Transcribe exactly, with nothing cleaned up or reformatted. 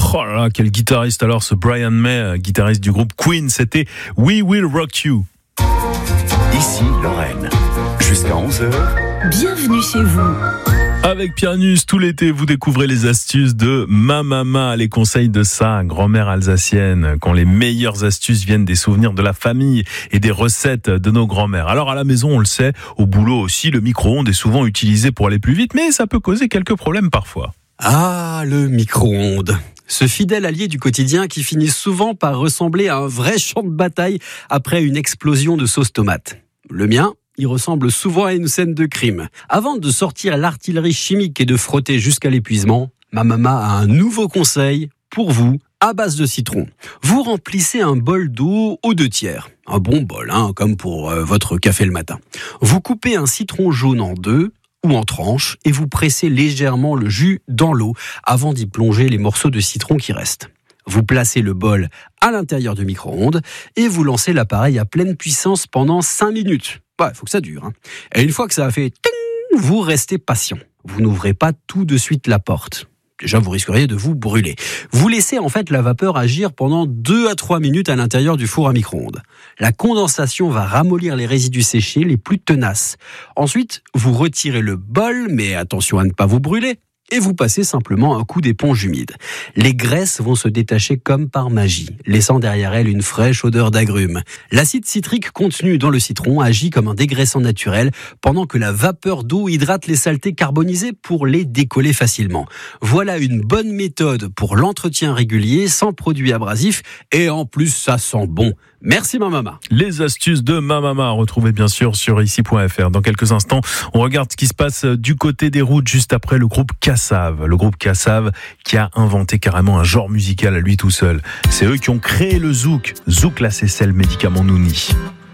Oh là là, quel guitariste alors, ce Brian May, guitariste du groupe Queen, c'était We Will Rock You. Ici Lorraine, jusqu'à onze heures. Bienvenue chez vous. Avec Pierre Nuss, tout l'été, vous découvrez les astuces de ma maman, les conseils de sa grand-mère alsacienne, quand les meilleures astuces viennent des souvenirs de la famille et des recettes de nos grands-mères. Alors à la maison, on le sait, au boulot aussi, le micro-ondes est souvent utilisé pour aller plus vite, mais ça peut causer quelques problèmes parfois. Ah, le micro-ondes. Ce fidèle allié du quotidien qui finit souvent par ressembler à un vrai champ de bataille après une explosion de sauce tomate. Le mien, il ressemble souvent à une scène de crime. Avant de sortir l'artillerie chimique et de frotter jusqu'à l'épuisement, ma maman a un nouveau conseil pour vous à base de citron. Vous remplissez un bol d'eau aux deux tiers. Un bon bol, hein, comme pour euh, votre café le matin. Vous coupez un citron jaune en deux ou en tranches et vous pressez légèrement le jus dans l'eau avant d'y plonger les morceaux de citron qui restent. Vous placez le bol à l'intérieur du micro-ondes et vous lancez l'appareil à pleine puissance pendant cinq minutes. Ouais, il faut que ça dure. Hein. Et une fois que ça a fait ting, vous restez patient. Vous n'ouvrez pas tout de suite la porte. Déjà, vous risqueriez de vous brûler. Vous laissez en fait la vapeur agir pendant deux à trois minutes à l'intérieur du four à micro-ondes. La condensation va ramollir les résidus séchés les plus tenaces. Ensuite, vous retirez le bol, mais attention à ne pas vous brûler. Et vous passez simplement un coup d'éponge humide. Les graisses vont se détacher comme par magie, laissant derrière elles une fraîche odeur d'agrumes. L'acide citrique contenu dans le citron agit comme un dégraissant naturel, pendant que la vapeur d'eau hydrate les saletés carbonisées pour les décoller facilement. Voilà une bonne méthode pour l'entretien régulier, sans produits abrasifs, et en plus ça sent bon. Merci ma maman. Les astuces de ma maman, retrouvez bien sûr sur ici point f r. Dans quelques instants, on regarde ce qui se passe du côté des routes juste après le groupe Kassav. Le groupe Kassav qui a inventé carrément un genre musical à lui tout seul. C'est eux qui ont créé le zouk. Zouk, là, c'est le médicament Nouni.